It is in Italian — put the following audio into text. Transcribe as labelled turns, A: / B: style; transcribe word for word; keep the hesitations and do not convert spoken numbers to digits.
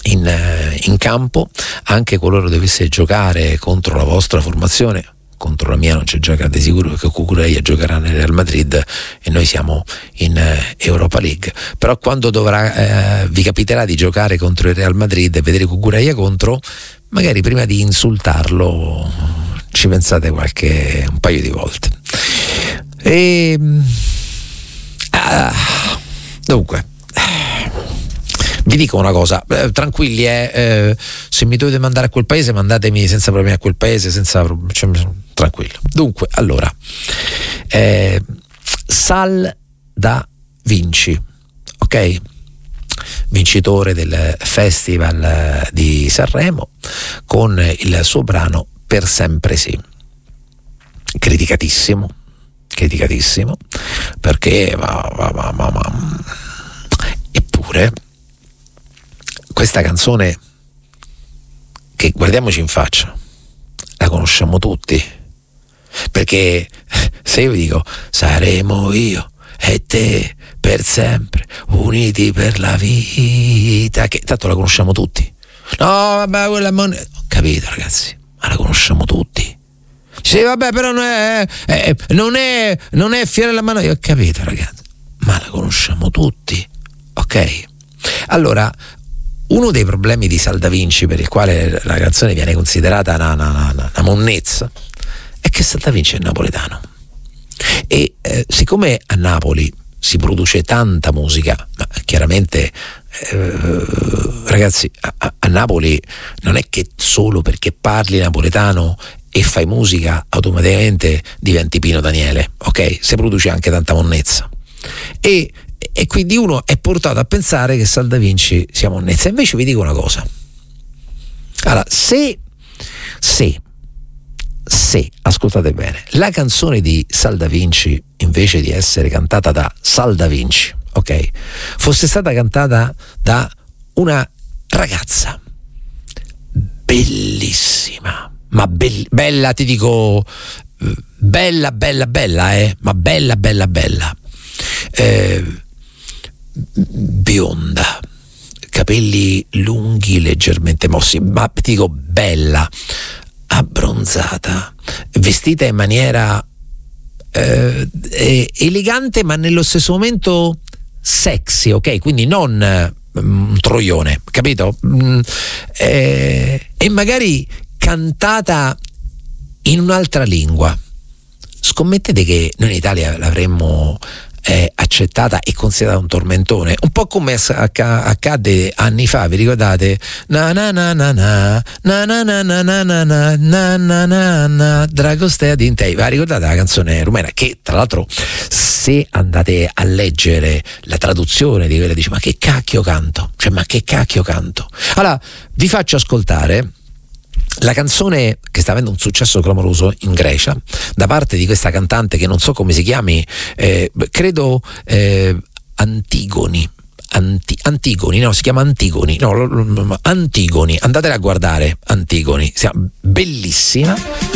A: in, in campo, anche qualora dovesse giocare contro la vostra formazione. Contro la mia non c'è gioca di sicuro, perché Cucurella giocherà nel Real Madrid e noi siamo in eh, Europa League. Però quando dovrà eh, vi capiterà di giocare contro il Real Madrid e vedere Cucurella contro, magari prima di insultarlo ci pensate qualche un paio di volte. E ah, dunque vi dico una cosa, eh, tranquilli, eh, eh, se mi dovete mandare a quel paese mandatemi senza problemi a quel paese, senza cioè, tranquillo. Dunque, allora, eh, Sal da Vinci, ok? Vincitore del Festival di Sanremo con il suo brano Per sempre sì, criticatissimo, criticatissimo perché ma, ma, ma, ma, eppure questa canzone, che guardiamoci in faccia, la conosciamo tutti, perché se io vi dico saremo io e te per sempre uniti per la vita, che tanto la conosciamo tutti. No vabbè, quella è mon- ho capito ragazzi, ma la conosciamo tutti. Sì vabbè, però non è, è, non è non è Fiorella Mannoia, ho capito ragazzi, ma la conosciamo tutti, ok? Allora, uno dei problemi di Sal da Vinci, per il quale la canzone viene considerata una, una, una, una monnezza, è che Sal da Vinci è napoletano e eh, siccome a Napoli si produce tanta musica, ma chiaramente eh, ragazzi a, a Napoli non è che solo perché parli napoletano e fai musica automaticamente diventi Pino Daniele, ok? Si produce anche tanta monnezza e E quindi uno è portato a pensare che Sal da Vinci sia monnezza. Invece vi dico una cosa. Allora, se, se, se, ascoltate bene, la canzone di Sal da Vinci, invece di essere cantata da Sal da Vinci, ok, fosse stata cantata da una ragazza bellissima, ma be- bella, ti dico, bella, bella, bella, eh, ma bella, bella, bella. Eh, bionda, capelli lunghi leggermente mossi, ma ti dico bella, abbronzata, vestita in maniera eh, elegante ma nello stesso momento sexy, ok? Quindi non un um, troione, capito? Mm, eh, e magari cantata in un'altra lingua. Scommettete che noi in Italia l'avremmo è accettata e considerata un tormentone, un po' come accadde anni fa, vi ricordate? Na na na na na na na na na na na na na na na na Dragostea Dintei, vi ricordate la canzone rumena? Che tra l'altro se andate a leggere la traduzione di quella dice ma che cacchio canto, cioè ma che cacchio canto. Allora vi faccio ascoltare la canzone che sta avendo un successo clamoroso in Grecia da parte di questa cantante che non so come si chiami, eh, credo eh, Antigoni Anti, Antigoni, no, si chiama Antigoni, no, Antigoni, andatela a guardare, Antigoni, bellissima.